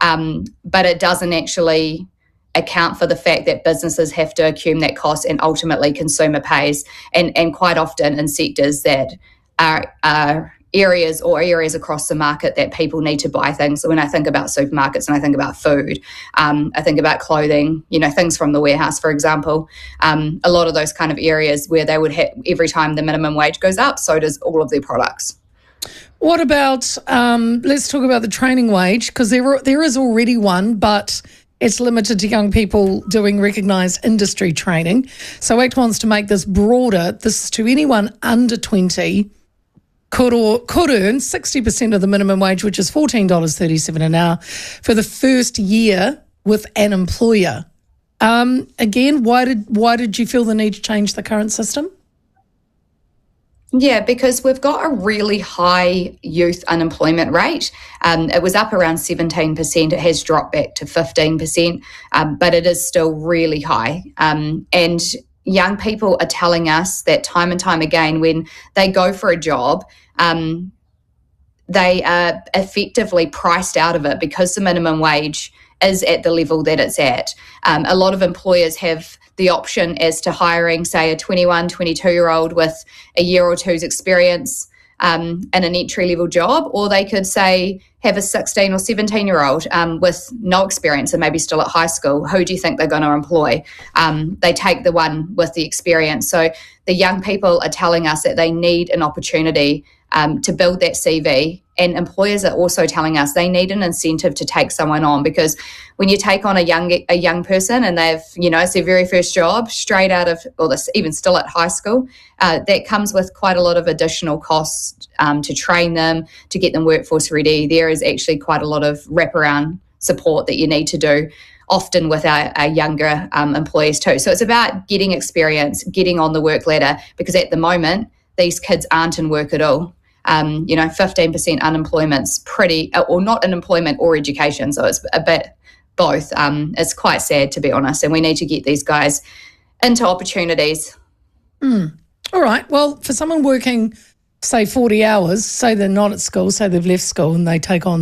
but it doesn't actually account for the fact that businesses have to assume that cost and ultimately consumer pays, and quite often in sectors that are areas across the market that people need to buy things. So when I think about supermarkets and I think about food, I think about clothing, things from the warehouse, for example, a lot of those kind of areas where they would have, every time the minimum wage goes up, so does all of their products. What about, let's talk about the training wage, because there is already one, but it's limited to young people doing recognised industry training. So ACT wants to make this broader. This is to anyone under 20 could earn 60% of the minimum wage, which is $14.37 an hour, for the first year with an employer. Again, why did you feel the need to change the current system? Yeah, because we've got a really high youth unemployment rate. It was up around 17%. It has dropped back to 15%, but it is still really high. And young people are telling us that time and time again, when they go for a job, they are effectively priced out of it because the minimum wage is at the level that it's at. A lot of employers have the option as to hiring, say, a 21, 22-year-old with a year or two's experience in an entry-level job, or they could, say, have a 16 or 17-year-old with no experience and maybe still at high school. Who do you think they're going to employ? They take the one with the experience. So the young people are telling us that they need an opportunity to build that CV, and employers are also telling us they need an incentive to take someone on, because when you take on a young person and they've, it's their very first job straight out of, or even still at high school, that comes with quite a lot of additional costs to train them, to get them workforce ready. There is actually quite a lot of wraparound support that you need to do, often with our younger employees too. So it's about getting experience, getting on the work ladder, because at the moment, these kids aren't in work at all. 15% unemployment's pretty, or not unemployment or education, so it's a bit both. It's quite sad, to be honest, and we need to get these guys into opportunities. All right, well, for someone working, say, 40 hours, say they're not at school, say they've left school and they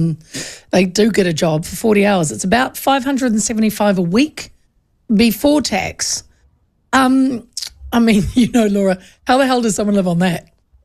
do get a job for 40 hours, it's about $575 a week before tax. Laura, how the hell does someone live on that?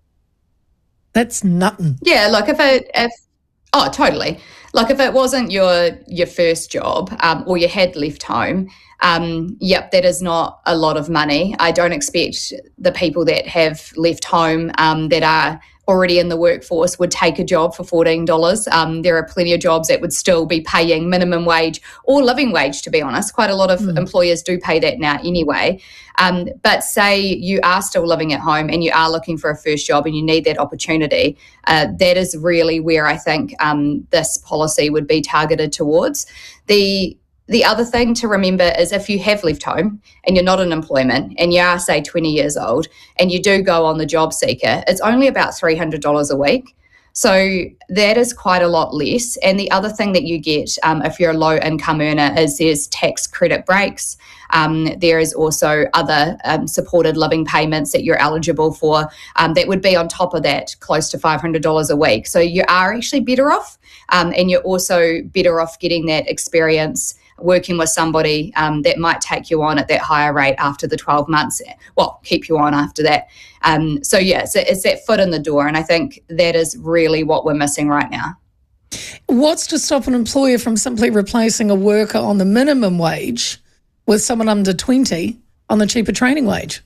That's nothing. Yeah, look, totally. Like if it wasn't your first job or you had left home, that is not a lot of money. I don't expect the people that have left home that are already in the workforce would take a job for $14. There are plenty of jobs that would still be paying minimum wage or living wage, to be honest. Quite a lot of employers do pay that now anyway. But say you are still living at home and you are looking for a first job and you need that opportunity, that is really where I think this policy would be targeted towards. The other thing to remember is if you have left home and you're not in employment and you are, say, 20 years old and you do go on the job seeker, it's only about $300 a week. So that is quite a lot less. And the other thing that you get if you're a low income earner is there's tax credit breaks. There is also other supported living payments that you're eligible for that would be on top of that, close to $500 a week. So you are actually better off, and you're also better off getting that experience working with somebody that might take you on at that higher rate after the 12 months, keep you on after that. It's that foot in the door, and I think that is really what we're missing right now. What's to stop an employer from simply replacing a worker on the minimum wage with someone under 20 on the cheaper training wage?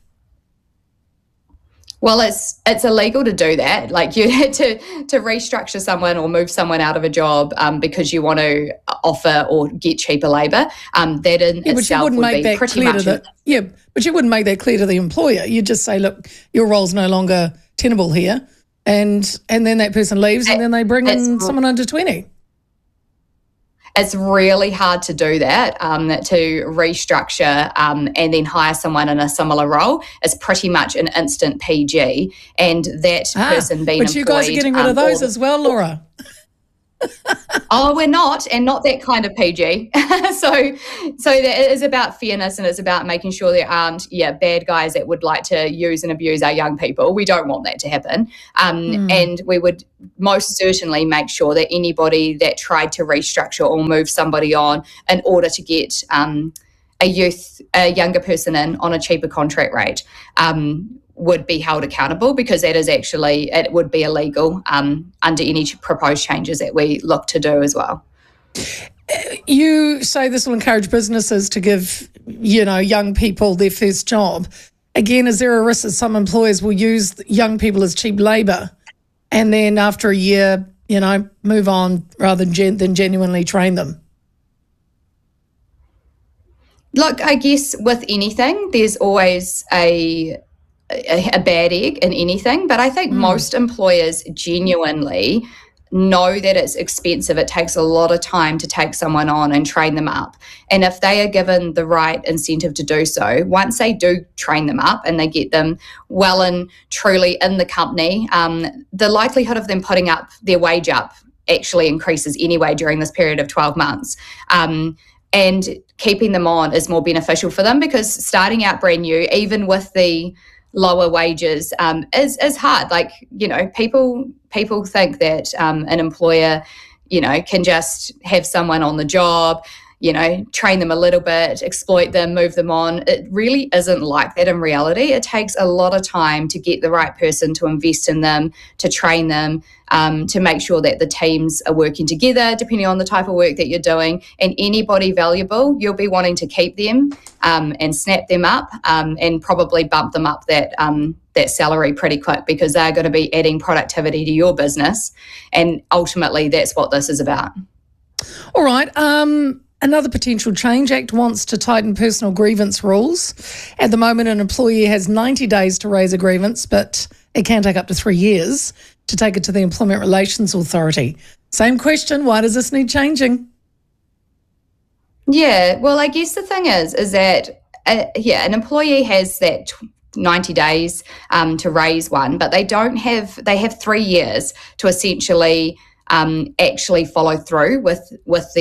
Well, it's illegal to do that. Like you had to restructure someone or move someone out of a job but you want to offer or get cheaper labour. That in itself would be pretty much. But you wouldn't make that clear to the employer. You'd just say, look, your role's no longer tenable here, and then that person leaves, and then they bring in someone under 20. It's really hard to do that, to restructure and then hire someone in a similar role. It's pretty much an instant PG, and that person being employed. But you guys are getting rid of those as well, Laura. Oh, we're not, and not that kind of PG. So it is about fairness, and it's about making sure there aren't, bad guys that would like to use and abuse our young people. We don't want that to happen. And we would most certainly make sure that anybody that tried to restructure or move somebody on in order to get a younger person in on a cheaper contract rate would be held accountable, because that is actually, it would be illegal under any proposed changes that we look to do as well. You say this will encourage businesses to give, young people their first job. Again, is there a risk that some employers will use young people as cheap labour and then after a year, move on rather than genuinely train them? Look, I guess with anything, there's always a bad egg in anything, but I think most employers genuinely know that it's expensive. It takes a lot of time to take someone on and train them up. And if they are given the right incentive to do so, once they do train them up and they get them well and truly in the company, the likelihood of them putting up their wage up actually increases anyway during this period of 12 months. And keeping them on is more beneficial for them, because starting out brand new, even with the lower wages, is hard. Like, people think that an employer, can just have someone on the job, train them a little bit, exploit them, move them on. It really isn't like that in reality. It takes a lot of time to get the right person, to invest in them, to train them, to make sure that the teams are working together, depending on the type of work that you're doing. And anybody valuable, you'll be wanting to keep them and snap them up and probably bump them up that salary pretty quick, because they're going to be adding productivity to your business. And ultimately, that's what this is about. All right. Another potential change, Act wants to tighten personal grievance rules. At the moment, an employee has 90 days to raise a grievance, but it can take up to 3 years to take it to the Employment Relations Authority. Same question, why does this need changing? Yeah, well, I guess the thing is that, an employee has that 90 days to raise one, but they have 3 years to essentially actually follow through with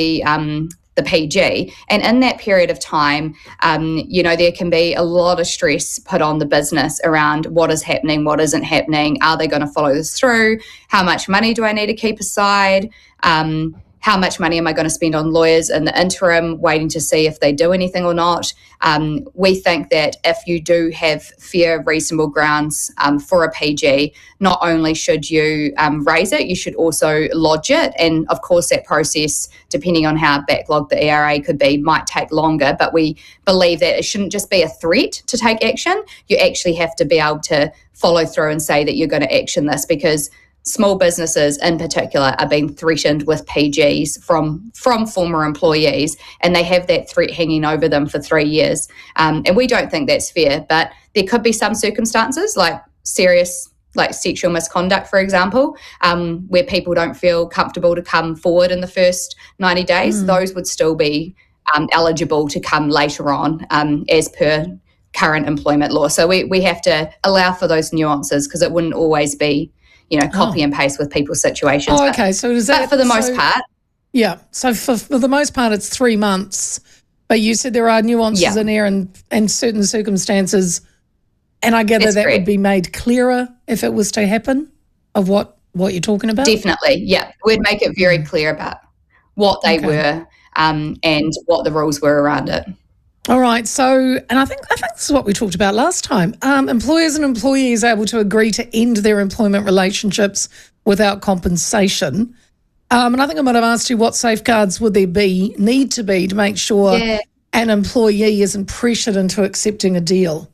the PG. And in that period of time, there can be a lot of stress put on the business around what is happening, what isn't happening. Are they going to follow this through? How much money do I need to keep aside? How much money am I going to spend on lawyers in the interim, waiting to see if they do anything or not? We think that if you do have fair, reasonable grounds for a PG, not only should you raise it, you should also lodge it. And of course, that process, depending on how backlogged the ERA could be, might take longer. But we believe that it shouldn't just be a threat to take action. You actually have to be able to follow through and say that you're going to action this, because small businesses in particular are being threatened with PGs from former employees, and they have that threat hanging over them for 3 years. And we don't think that's fair, but there could be some circumstances like serious, like sexual misconduct, for example, where people don't feel comfortable to come forward in the first 90 days. Those would still be eligible to come later on as per current employment law. So we have to allow for those nuances, because it wouldn't always be copy and paste with people's situations. Oh, okay. So is that, but for the most part? Yeah. So for the most part, it's 3 months. But you said there are nuances in there and certain circumstances. And I gather that would be made clearer if it was to happen, of what you're talking about? Definitely, yeah. We'd make it very clear about what they were and what the rules were around it. All right. So, and I think this is what we talked about last time. Employers and employees able to agree to end their employment relationships without compensation. And I think I might have asked you, what safeguards would there need to be to make sure an employee isn't pressured into accepting a deal?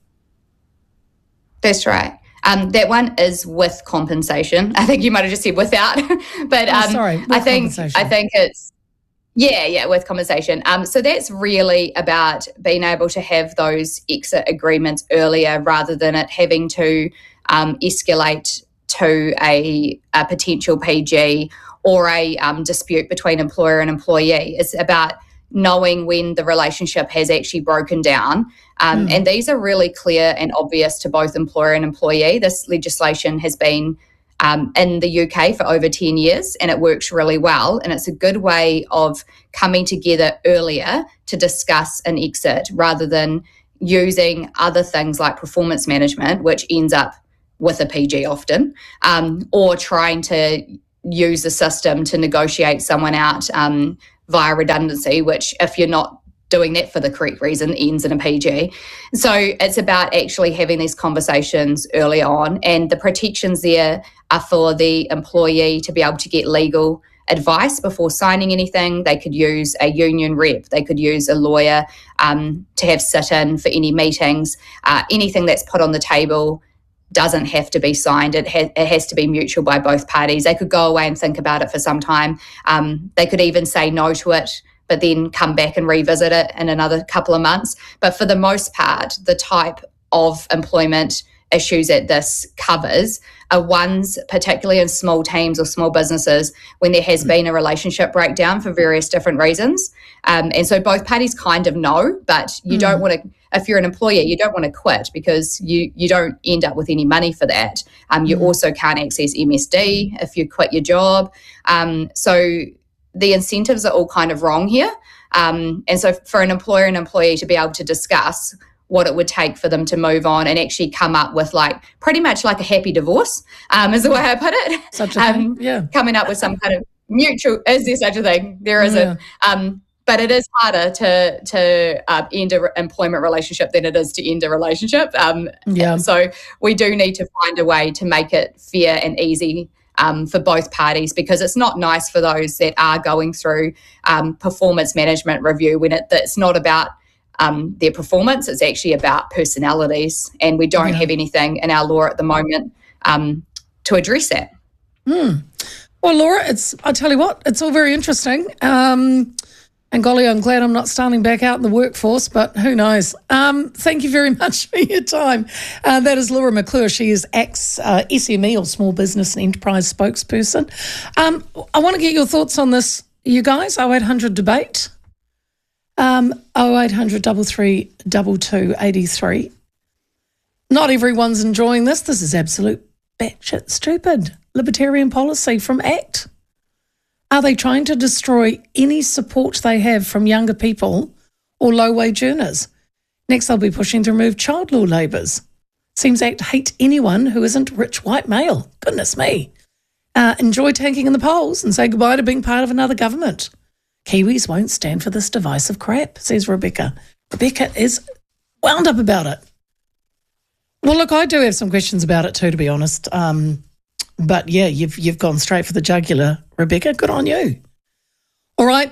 That's right. That one is with compensation. I think you might have just said without, but I think it's with compensation. So that's really about being able to have those exit agreements earlier, rather than it having to escalate to a potential PG or a dispute between employer and employee. It's about knowing when the relationship has actually broken down. And these are really clear and obvious to both employer and employee. This legislation has been in the UK for over 10 years, and it works really well. And it's a good way of coming together earlier to discuss an exit rather than using other things like performance management, which ends up with a PG often, or trying to use the system to negotiate someone out via redundancy, which if you're not doing that for the correct reason ends in a PG. So it's about actually having these conversations early on, and the protections there are for the employee to be able to get legal advice before signing anything. They could use a union rep, they could use a lawyer to have sit-in for any meetings. Anything that's put on the table doesn't have to be signed. It has to be mutual by both parties. They could go away and think about it for some time. They could even say no to it, but then come back and revisit it in another couple of months. But for the most part, the type of employment issues that this covers are ones, particularly in small teams or small businesses, when there has been a relationship breakdown for various different reasons. And so both parties kind of know, but you don't want to, if you're an employer, you don't want to quit because you don't end up with any money for that. You also can't access MSD if you quit your job. So the incentives are all kind of wrong here. And so for an employer and employee to be able to discuss what it would take for them to move on and actually come up with like pretty much like a happy divorce, is the way I put it. Such a thing, yeah. Coming up with some kind of mutual, is there such a thing? There isn't. But it is harder to end an employment relationship than it is to end a relationship. So we do need to find a way to make it fair and easy for both parties, because it's not nice for those that are going through performance management review when it's not about their performance, it's actually about personalities, and we don't have anything in our law at the moment to address that. Well, Laura, I tell you what, it's all very interesting. And golly, I'm glad I'm not starting back out in the workforce, but who knows. Thank you very much for your time. That is Laura McClure. She is SME, or Small Business and Enterprise spokesperson. I want to get your thoughts on this, you guys. 0800 debate. 0800 33 22 83. Not everyone's enjoying this. This is absolute batshit stupid libertarian policy from ACT. Are they trying to destroy any support they have from younger people or low-wage earners? Next, they'll be pushing to remove child law labours. Seems ACT hate anyone who isn't rich white male. Goodness me. Enjoy tanking in the polls and say goodbye to being part of another government. Kiwis won't stand for this divisive crap, says Rebecca. Rebecca is wound up about it. Well, look, I do have some questions about it too, to be honest. But yeah, you've gone straight for the jugular, Rebecca. Good on you. All right,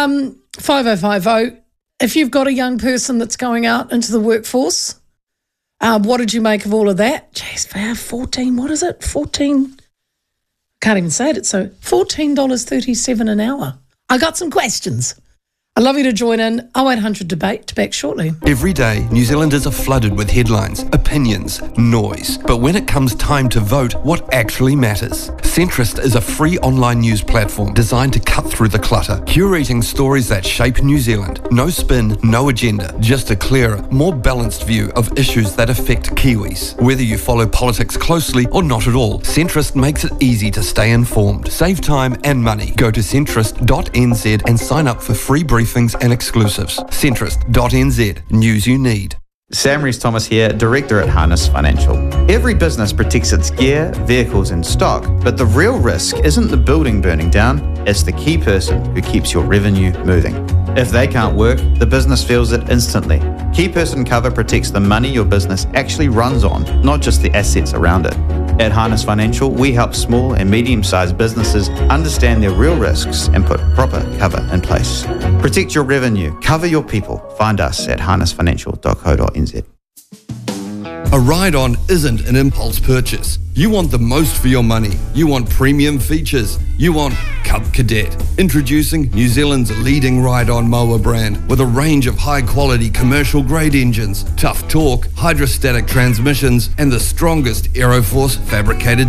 5050. If you've got a young person that's going out into the workforce, what did you make of all of that? Jeez, 14, what is it? 14, can't even say it. So $14.37 an hour. I got some questions. I'd love you to join in. 0800 debate, back shortly. Every day, New Zealanders are flooded with headlines, opinions, noise. But when it comes time to vote, what actually matters? Centrist is a free online news platform designed to cut through the clutter, curating stories that shape New Zealand. No spin, no agenda, just a clearer, more balanced view of issues that affect Kiwis. Whether you follow politics closely or not at all, Centrist makes it easy to stay informed, save time and money. Go to centrist.nz and sign up for free briefings and exclusives. Centrist.nz. News you need. Sam Rees-Thomas here, Director at Harness Financial. Every business protects its gear, vehicles and stock, but the real risk isn't the building burning down, it's the key person who keeps your revenue moving. If they can't work, the business feels it instantly. Key person cover protects the money your business actually runs on, not just the assets around it. At Harness Financial, we help small and medium-sized businesses understand their real risks and put proper cover in place. Protect your revenue, cover your people. Find us at harnessfinancial.co.nz. A ride-on isn't an impulse purchase. You want the most for your money. You want premium features. You want Cub Cadet. Introducing New Zealand's leading ride-on mower brand with a range of high-quality commercial-grade engines, tough torque, hydrostatic transmissions, and the strongest Aeroforce fabricated